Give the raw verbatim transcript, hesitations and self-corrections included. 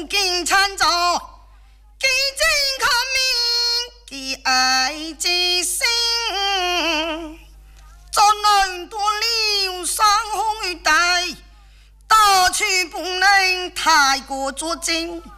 不经参照，几经可明，其爱之心，怎能多留伤红于带？大去不能太过作精。